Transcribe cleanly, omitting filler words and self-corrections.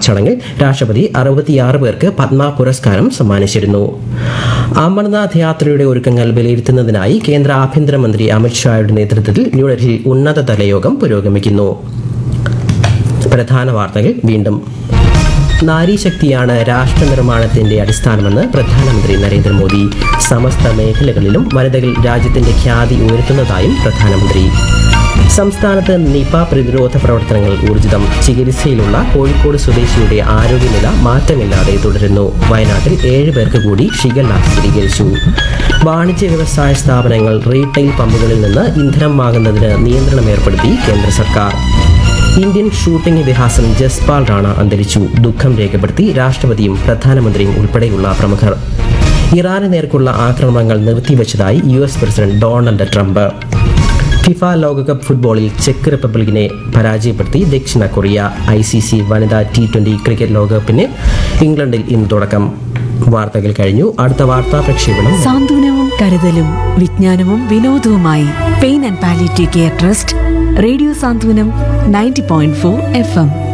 ചടങ്ങിൽ രാഷ്ട്രപതി 66 പേർക്ക് പത്മ പുരസ്കാരം സമ്മാനിച്ചിരുന്നു. അമർനാഥ് യാത്രയുടെ ഒരുക്കങ്ങൾ വിലയിരുത്തുന്നതിനായി കേന്ദ്ര ആഭ്യന്തരമന്ത്രി അമിത്ഷായുടെ നേതൃത്വത്തിൽ ന്യൂഡൽഹിയിൽ ഉന്നതതല യോഗം പുരോഗമിക്കുന്നു. പ്രധാന വാർത്തകൾ വീണ്ടും. നാരീശക്തിയാണ് രാഷ്ട്ര നിർമ്മാണത്തിന്റെ അടിസ്ഥാനമെന്ന് പ്രധാനമന്ത്രി നരേന്ദ്രമോദി. സമസ്ത മേഖലകളിലും വനിതകൾ രാജ്യത്തിന്റെ ഖ്യാതി ഉയർത്തുന്നതായും പ്രധാനമന്ത്രി. സംസ്ഥാനത്ത് നിപ പ്രതിരോധ പ്രവർത്തനങ്ങൾ ഊർജിതം. ചികിത്സയിലുള്ള കോഴിക്കോട് സ്വദേശിയുടെ ആരോഗ്യനില മാറ്റമില്ലാതെ തുടരുന്നു. വയനാട്ടിൽ 7 പേർക്ക് കൂടി ഷിഗല്ല സ്ഥിരീകരിച്ചു. വാണിജ്യ വ്യവസായ സ്ഥാപനങ്ങൾ റീറ്റെയിൽ പമ്പുകളിൽ നിന്ന് ഇന്ധനം വാങ്ങുന്നതിന് നിയന്ത്രണം ഏർപ്പെടുത്തി കേന്ദ്ര സർക്കാർ. ഇന്ത്യൻ ഷൂട്ടിംഗ് ഇതിഹാസം ജസ്പാൽ റാണ അന്തരിച്ചു. ദുഃഖം രേഖപ്പെടുത്തി രാഷ്ട്രപതിയും പ്രധാനമന്ത്രിയും ഉൾപ്പെടെയുള്ള പ്രമുഖർ. ഇറാന് നേർക്കുള്ള ആക്രമണങ്ങൾ നിർത്തിവച്ചതായി US president Donald Trump. FIFA ലോകകപ്പ് ഫുട്ബോളിൽ ചെക്ക് റിപ്പബ്ലിക്കിനെ പരാജയപ്പെടുത്തി ദക്ഷിണ കൊറിയ. ICC വനിതാ T20 ക്രിക്കറ്റ് ലോകകപ്പിന് ഇംഗ്ലണ്ടിൽ ഇന്ന് തുടക്കം. വാർത്തകൾ കഴിഞ്ഞു. അടുത്ത വാർത്താ പ്രക്ഷേപണം സാന്ത്വനവും കരുതലും വിജ്ഞാനവും വിനോദവുമായി pain and palliative care trust radio Santhwanam 90.4 FM.